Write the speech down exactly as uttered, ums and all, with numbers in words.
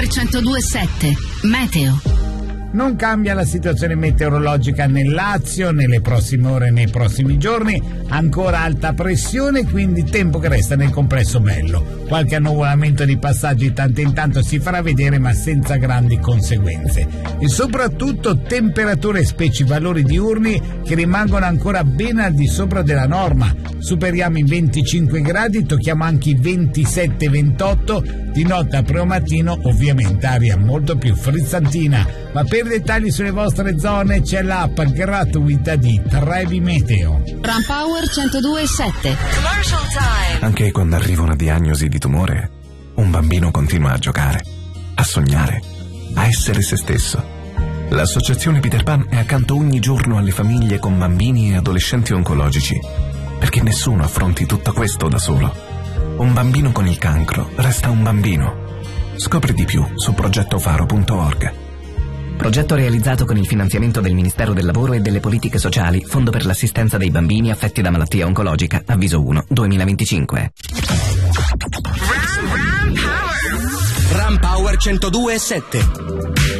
Power centodue e sette Meteo. Non cambia la situazione meteorologica nel Lazio nelle prossime ore e nei prossimi giorni, ancora alta pressione, quindi tempo che resta nel complesso bello. Qualche annuvolamento di passaggi di tanto in tanto si farà vedere, ma senza grandi conseguenze. E soprattutto temperature, specie valori diurni, che rimangono ancora ben al di sopra della norma. Superiamo i venticinque gradi, tocchiamo anche i ventisette ventotto, di notte a primo mattino ovviamente aria molto più frizzantina. Ma per dettagli sulle vostre zone c'è l'app gratuita di Trevi Meteo. Ram Power centodue e sette Commercial Time. Anche quando arriva una diagnosi di tumore, un bambino continua a giocare, a sognare, a essere se stesso. L'associazione Peter Pan è accanto ogni giorno alle famiglie con bambini e adolescenti oncologici, perché nessuno affronti tutto questo da solo. Un bambino con il cancro resta un bambino. Scopri di più su progetto faro punto org. Progetto realizzato con il finanziamento del Ministero del Lavoro e delle Politiche Sociali, Fondo per l'assistenza dei bambini affetti da malattia oncologica, avviso uno duemilaventicinque. Ram Power centodue e sette.